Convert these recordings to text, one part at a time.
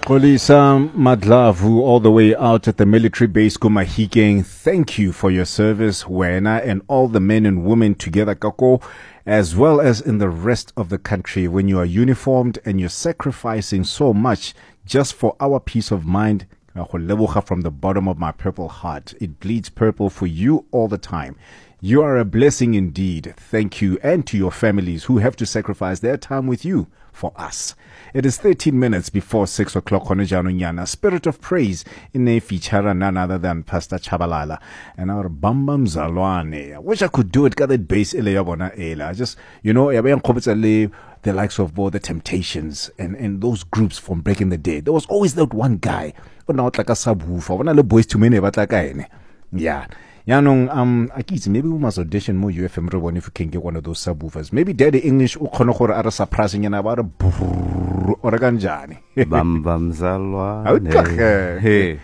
Xolisa Madlavu, all the way out at the military base Kumahikeng. Thank you for your service, Wena, and all the men and women together, Kako, as well as in the rest of the country. When you are uniformed and you're sacrificing so much just for our peace of mind, from the bottom of my purple heart, it bleeds purple for you all the time. You are a blessing indeed. Thank you, and to your families who have to sacrifice their time with you for us. It is 13 minutes before 6 o'clock. Spirit of Praise in a feature none other than Pastor Chabalala and our Bambam Zalwane. I wish I could do it. Got that bass I just, the likes of both the Temptations and those groups from back in the day. There was always that one guy, but not like a subwoofer. When I look boys too many, but like yeah. Maybe we must audition more UFM Robon if we can get one of those subwoofers. Maybe Daddy English are surprising and about a Oraganjani. Bam bam zalwa. Hey.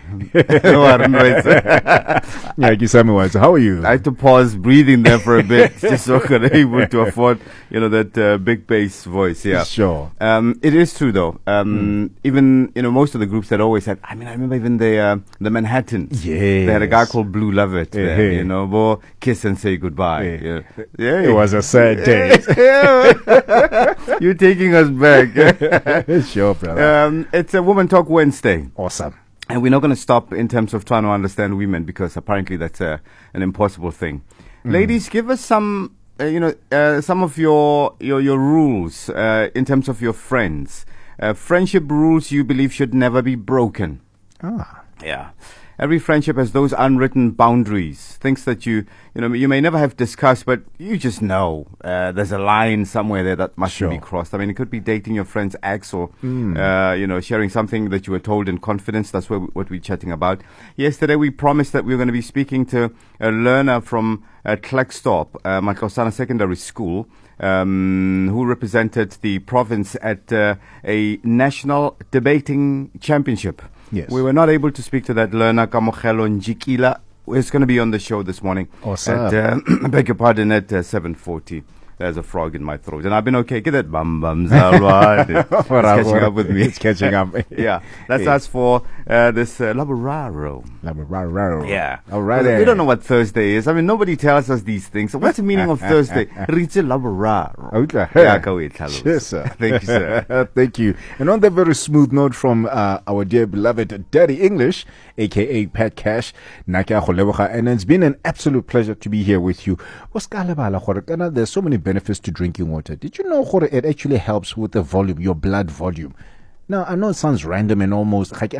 How are you? I had to pause breathing there for a bit just so I could able to afford, that big bass voice. Yeah. Sure. It is true though. Even, most of the groups that always had, I remember even the Manhattans. Yeah. They had a guy called Blue Lovett. Hey. Bo kiss and say goodbye. Hey. Yeah. It was a sad day. You're taking us back. Sure, brother. It's a Woman Talk Wednesday. Awesome. And we're not going to stop in terms of trying to understand women because apparently that's an impossible thing. Ladies, give us some, some of your rules in terms of your friends. Friendship rules you believe should never be broken. Yeah. Every friendship has those unwritten boundaries, things that you may never have discussed, but you just know there's a line somewhere there that must be crossed. It could be dating your friend's ex or, sharing something that you were told in confidence. That's what we're chatting about. Yesterday, we promised that we were going to be speaking to a learner from Klerksdorp, Matlosana Secondary School, who represented the province at a national debating championship. Yes. We were not able to speak to that learner, Kamokhelo Njikila, who is going to be on the show this morning. Awesome. I beg your pardon, at 7:40. There's a frog in my throat. And I've been okay. Get that bam bam zalwa. It's catching up with me. It's catching up. Yeah. That's us for this Laboraro. Laboraro. Yeah. All right. We don't know what Thursday is. Nobody tells us these things. So what's the meaning of Thursday? Riche Laboraro. Okay. Yes, sir. Thank you, sir. Thank you. And on that very smooth note from our dear beloved Daddy English, a.k.a. Pat Cash, and it's been an absolute pleasure to be here with you. There's so many benefits to drinking water. Did you know it actually helps with the volume, your blood volume? Now, I know it sounds random and almost but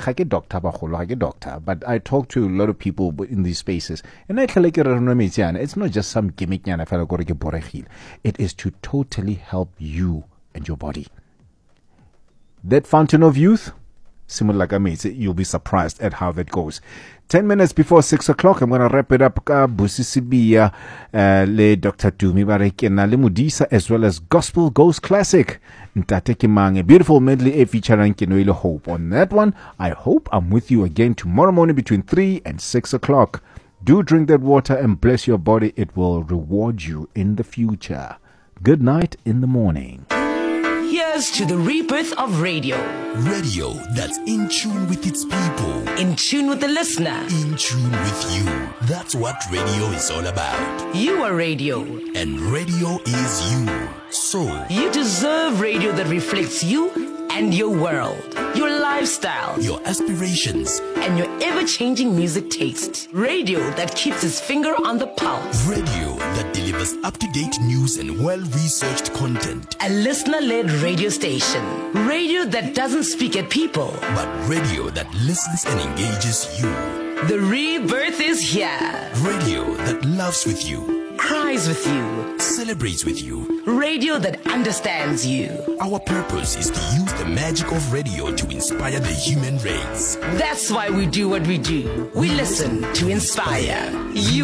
I talk to a lot of people in these spaces, and it's not just some gimmick. It is to totally help you and your body. That fountain of youth, similar like I made, you'll be surprised at how that goes. 10 minutes before 6 o'clock, I'm going to wrap it up. Busi Sibiya, le Dr. Dumi Barekena, le Mudisa, as well as Gospel Goes Classic. Ntate Kimang, a beautiful medley featuring Kinoile Hope. On that one, I hope I'm with you again tomorrow morning between 3 and 6 o'clock. Do drink that water and bless your body. It will reward you in the future. Good night in the morning. Here's to the rebirth of radio. Radio that's in tune with its people. In tune with the listener. In tune with you. That's what radio is all about. You are radio. And radio is you. So, you deserve radio that reflects you and your world, your lifestyle, your aspirations, and your ever-changing music taste. Radio that keeps its finger on the pulse. Radio that delivers up-to-date news and well-researched content. A listener-led radio station. Radio that doesn't speak at people, but radio that listens and engages you. The rebirth is here. Radio that loves with you, cries with you, celebrates with you. Radio that understands you. Our purpose is to use the magic of radio to inspire the human race. That's why we do what we do. We listen to inspire you.